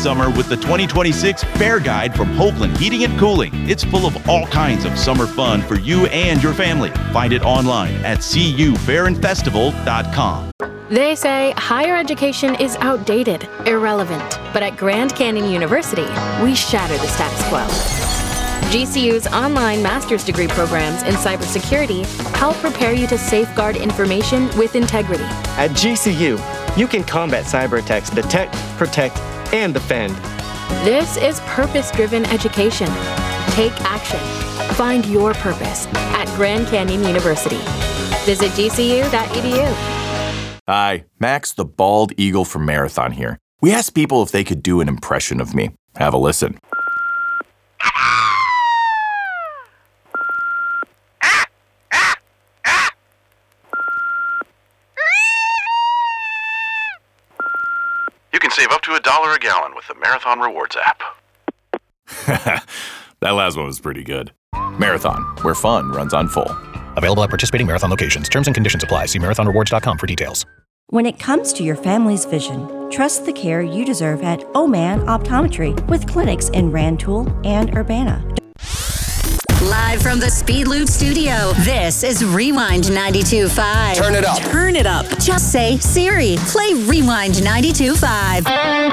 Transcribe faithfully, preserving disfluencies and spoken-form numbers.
summer with the twenty twenty-six Fair Guide from Hoagland Heating and Cooling. It's full of all kinds of summer fun for you and your family. Find it online at c u fair and festival dot com. They say higher education is outdated, irrelevant. But at Grand Canyon University, we shatter the status quo. G C U's online master's degree programs in cybersecurity help prepare you to safeguard information with integrity. At G C U, you can combat cyber attacks, detect, protect, and defend. This is purpose-driven education. Take action. Find your purpose at Grand Canyon University. Visit g c u dot e d u. Hi, Max the Bald Eagle from Marathon here. We asked people if they could do an impression of me. Have a listen. You can save up to a dollar a gallon with the Marathon Rewards app. That last one was pretty good. Marathon, where fun runs on full. Available at participating Marathon locations. Terms and conditions apply. See marathon rewards dot com for details. When it comes to your family's vision, trust the care you deserve at Oman Optometry with clinics in Rantoul and Urbana. Live from the Speed Loop studio, this is Rewind ninety-two point five. Turn it up. Turn it up. Just say, Siri, play Rewind ninety-two point five.